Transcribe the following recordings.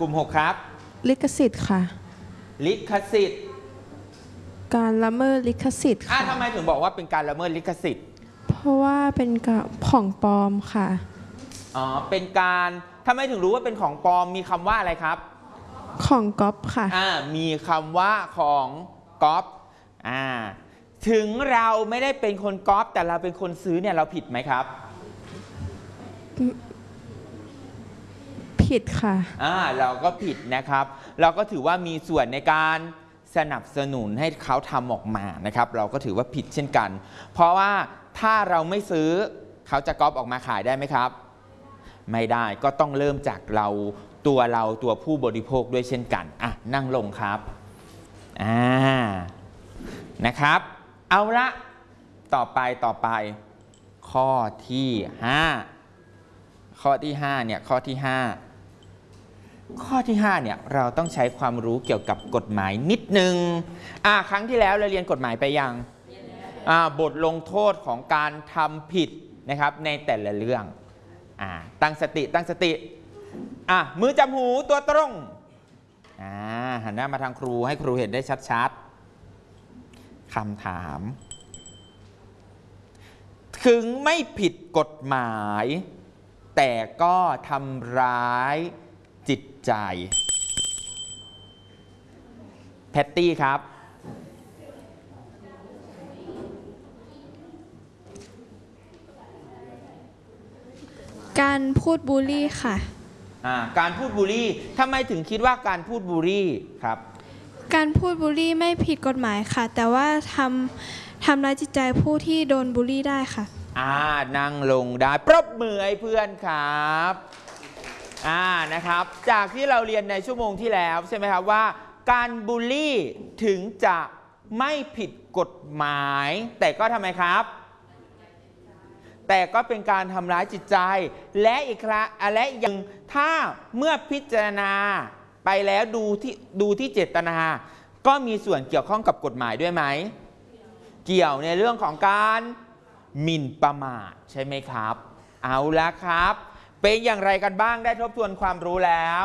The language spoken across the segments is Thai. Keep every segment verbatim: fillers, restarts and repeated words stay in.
กลุ่มหกครับลิขสิทธิ์ค่ะลิขสิทธิ์การละเมิดลิขสิทธิ์ค่ะทำไมถึงบอกว่าเป็นการละเมิดลิขสิทธิ์เพราะว่าเป็นของปลอมค่ะอ๋อเป็นการทำไมถึงรู้ว่าเป็นของปลอมมีคำว่าอะไรครับของก๊อปค่ะอ่ามีคำว่าของก๊อปอ่าถึงเราไม่ได้เป็นคนก๊อปแต่เราเป็นคนซื้อเนี่ยเราผิดไหมครับผิดค่ะอ่าเราก็ผิดนะครับเราก็ถือว่ามีส่วนในการสนับสนุนให้เขาทำออกมานะครับเราก็ถือว่าผิดเช่นกันเพราะว่าถ้าเราไม่ซื้อเขาจะก๊อปออกมาขายได้ไหมครับไม่ได้ก็ต้องเริ่มจากเราตัวเราตัวผู้บริโภคด้วยเช่นกันอ่ะนั่งลงครับอ่านะครับเอาละต่อไปต่อไปข้อที่ห้าข้อที่ห้าเนี่ยข้อที่ห้าข้อที่ห้าเนี่ยเราต้องใช้ความรู้เกี่ยวกับกฎหมายนิดนึงอ่าครั้งที่แล้วเราเรียนกฎหมายไปยังอ่าบทลงโทษของการทำผิดนะครับในแต่ละเรื่องอ่าตั้งสติตั้งสติอ่ะมือจับหูตัวตรงอ่าหันหน้ามาทางครูให้ครูเห็นได้ชัดๆคำถามถึงไม่ผิดกฎหมายแต่ก็ทำร้ายจิตใจแพตตี้ครับการพูดบูลลี่ค่ะการพูดบูลลี่ทำไมถึงคิดว่าการพูดบูลลี่ครับการพูดบูลลี่ไม่ผิดกฎหมายค่ะแต่ว่าทำทำร้ายจิตใจผู้ที่โดนบูลลี่ได้ค่ะอ่านั่งลงได้ปรบมือให้เพื่อนครับอ่านะครับจากที่เราเรียนในชั่วโมงที่แล้วใช่ไหมครับว่าการบูลลี่ถึงจะไม่ผิดกฎหมายแต่ก็ทำไมครับแต่ก็เป็นการทำร้ายจิตใจและอีกครั้งและยังถ้าเมื่อพิจารณาไปแล้วดูที่ดูที่เจตนาก็มีส่วนเกี่ยวข้องกับกฎหมายด้วยไหมเกี่ยวในเรื่องของการหมิ่นประมาทใช่ไหมครับเอาละครับเป็นอย่างไรกันบ้างได้ทบทวนความรู้แล้ว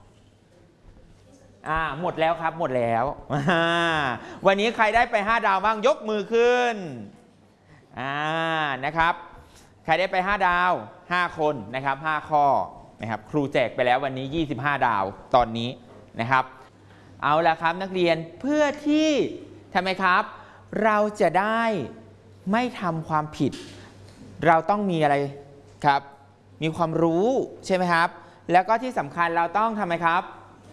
อ่าหมดแล้วครับหมดแล้ววันนี้ใครได้ไปห้าดาวบ้างยกมือขึ้นอ่านะครับใครได้ไปห้าดาวห้าคนนะครับห้าข้อนะครับครูแจกไปแล้ววันนี้ยี่สิบห้าดาวตอนนี้นะครับเอาละครับนักเรียนเพื่อที่ทำไมครับเราจะได้ไม่ทำความผิดเราต้องมีอะไรครับมีความรู้ใช่ไหมครับแล้วก็ที่สำคัญเราต้องทำไมครับ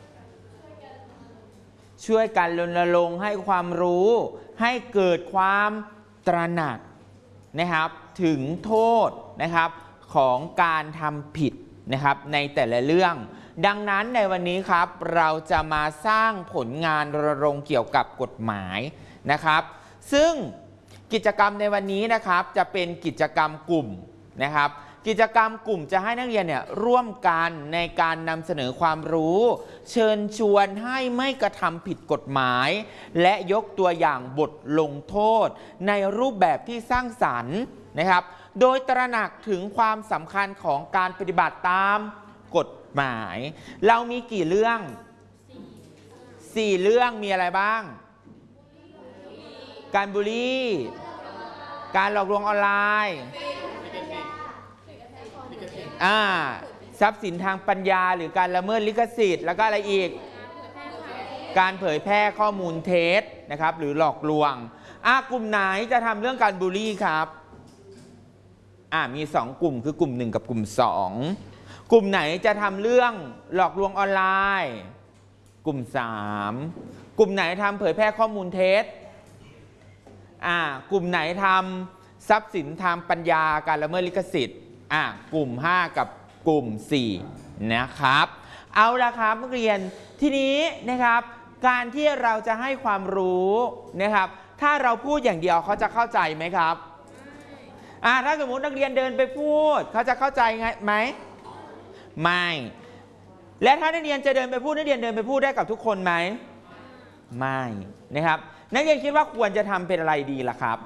ช่วยกันรณรงค์ให้ความรู้ให้เกิดความตระหนักนะครับถึงโทษนะครับของการทำผิดนะครับในแต่ละเรื่องดังนั้นในวันนี้ครับเราจะมาสร้างผลงานรณรงค์เกี่ยวกับกฎหมายนะครับซึ่งกิจกรรมในวันนี้นะครับจะเป็นกิจกรรมกลุ่มนะครับกิจกรรมกลุ่มจะให้นักเรียนเนี่ยร่วมกันในการนำเสนอความรู้เชิญชวนให้ไม่กระทำผิดกฎหมายและยกตัวอย่างบทลงโทษในรูปแบบที่สร้างสรรค์นะครับโดยตระหนักถึงความสำคัญของการปฏิบัติตามกฎหมายเรามีกี่เรื่องสี่เรื่องมีอะไรบ้างการบูลลี่การหลอกลวงออนไลน์อ่าทรัพย์สินทางปัญญาหรือการละเมิดลิขสิทธิ์แล้วก็อะไรอีกการเผยแพร่ข้อมูลเท็จนะครับหรือหลอกลวงอ่ากลุ่มไหนจะทำเรื่องการบูลลี่ครับอ่ามีสองกลุ่มคือกลุ่มหนึ่งกับกลุ่มสองกลุ่มไหนจะทำเรื่องหลอกลวงออนไลน์กลุ่มสามกลุ่มไหนทำเผยแพร่ข้อมูลเท็จอ่ากลุ่มไหนทำทรัพย์สินทางปัญญาการละเมิดลิขสิทธิ์อ่ากลุ่มห้ากับกลุ่มสี่นะครับเอาละครับนักเรียนทีนี้นะครับการที่เราจะให้ความรู้นะครับถ้าเราพูดอย่างเดียวเขาจะเข้าใจไหมครับอ่าถ้าสมมุตินักเรียนเดินไปพูดเขาจะเข้าใจไงไหมไม่และถ้านักเรียนจะเดินไปพูดนักเรียนเดินไปพูดได้กับทุกคนไหมไม่นะครับนักเรียนคิดว่าควรจะทำเป็นอะไรดีล่ะครับ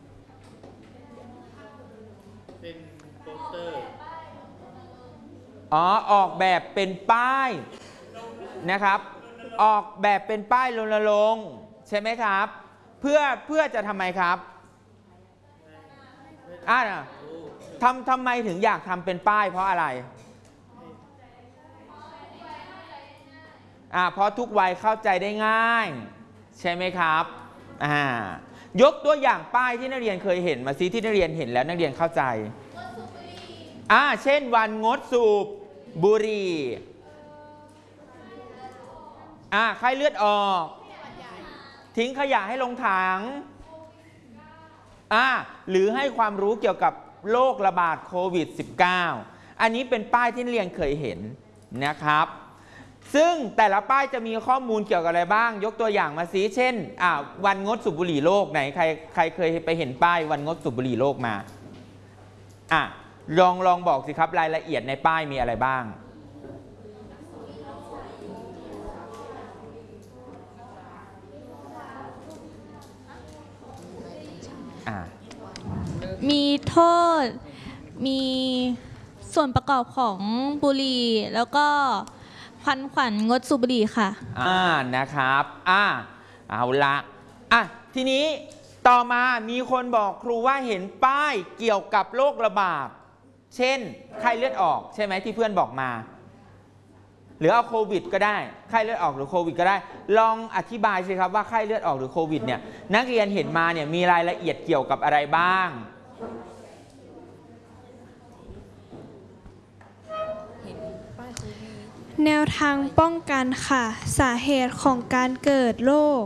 เป็นโปสเตอร์อ๋อออกแบบเป็นป้ายนะครับออกแบบเป็นป้ายรณรงค์ใช่ไหมครับเพื่อเพื่อจะทำไมครับอ่าทำทำไมถึงอยากทำเป็นป้ายเพราะอะไรอ่าเพราะทุกวัยเข้าใจได้ง่ายใช่ไหมครับอ่ายกตัวอย่างป้ายที่นักเรียนเคยเห็นมาซิที่นักเรียนเห็นแล้วนักเรียนเข้าใจอ่าเช่นวันงดสูบบุหรี่อ่าไข้เลือดออกทิ้งขยะให้ลงถังอ่าหรือให้ความรู้เกี่ยวกับโรคระบาดโควิด สิบเก้า อันนี้เป็นป้ายที่นักเรียนเคยเห็นนะครับซึ่งแต่ละป้ายจะมีข้อมูลเกี่ยวกับอะไรบ้างยกตัวอย่างมาสิเช่นอ่าวันงดสูบบุหรี่โลกไหนใครใครเคยไปเห็นป้ายวันงดสูบบุหรี่โลกมาอ่ะลองลองบอกสิครับรายละเอียดในป้ายมีอะไรบ้างมีโทษมีส่วนประกอบของบุหรี่แล้วก็ควันขวัญงดสูบบุหรี่ค่ะอ่านะครับอ่าเอาละอ่ะทีนี้ต่อมามีคนบอกครูว่าเห็นป้ายเกี่ยวกับโรคระบาดเช่นไข้เลือดออกใช่ไหมที่เพื่อนบอกมาหรือเอาโควิดก็ได้ไข้เลือดออกหรือโควิดก็ได้ลองอธิบายสิครับว่าไข้เลือดออกหรือโควิดเนี่ยนักเรียนเห็นมาเนี่ยมีรายละเอียดเกี่ยวกับอะไรบ้างแนวทางป้องกันค่ะสาเหตุของการเกิดโรค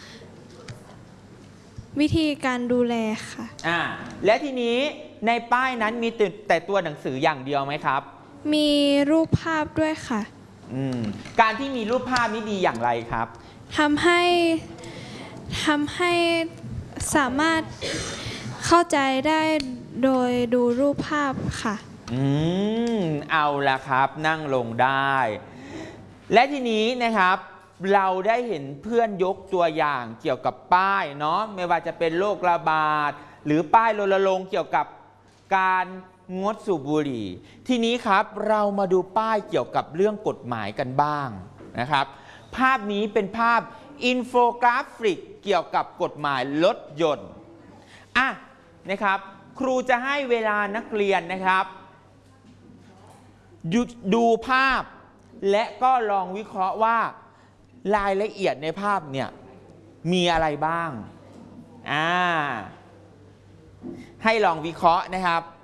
วิธีการดูแลค่ะอ่าและทีนี้ในป้ายนั้นมีแต่ตัวหนังสืออย่างเดียวไหมครับมีรูปภาพด้วยค่ะอืมการที่มีรูปภาพนี้ดีอย่างไรครับทำให้ทำให้สามารถเข้าใจได้โดยดูรูปภาพค่ะอืมเอาละครับนั่งลงได้และทีนี้นะครับเราได้เห็นเพื่อนยกตัวอย่างเกี่ยวกับป้ายเนาะไม่ว่าจะเป็นโรคระบาดหรือป้ายรณรงค์เกี่ยวกับการงดสูบบุหรี่ทีนี้ครับเรามาดูป้ายเกี่ยวกับเรื่องกฎหมายกันบ้างนะครับภาพนี้เป็นภาพอินโฟกราฟิกเกี่ยวกับกฎหมายรถยนต์อ่ะนะครับครูจะให้เวลานักเรียนนะครับดูภาพและก็ลองวิเคราะห์ว่ารายละเอียดในภาพเนี่ยมีอะไรบ้างอ่าให้ลองวิเคราะห์นะครับ